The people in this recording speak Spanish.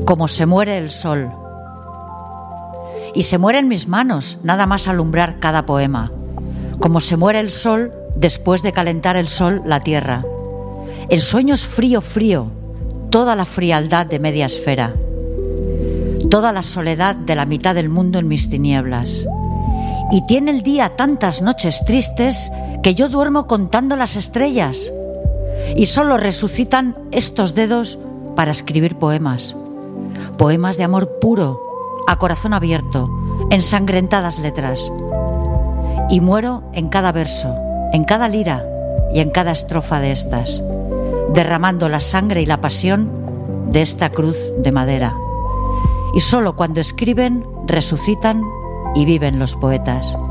como se muere el sol. Y se muere en mis manos, nada más alumbrar cada poema, como se muere el sol después de calentar el sol la tierra. El sueño es frío, frío, toda la frialdad de media esfera, toda la soledad de la mitad del mundo en mis tinieblas. Y tiene el día tantas noches tristes que yo duermo contando las estrellas, y solo resucitan estos dedos para escribir poemas, poemas de amor puro, a corazón abierto, ensangrentadas letras. Y muero en cada verso, en cada lira y en cada estrofa de estas, derramando la sangre y la pasión de esta cruz de madera. Y solo cuando escriben resucitan y viven los poetas.